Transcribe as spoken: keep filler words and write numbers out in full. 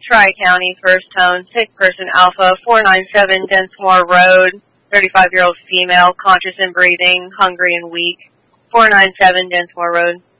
Tri-County, First Tone, sick person Alpha, four ninety-seven Densmore Road, thirty-five-year-old female, conscious and breathing, hungry and weak, four ninety-seven Densmore Road.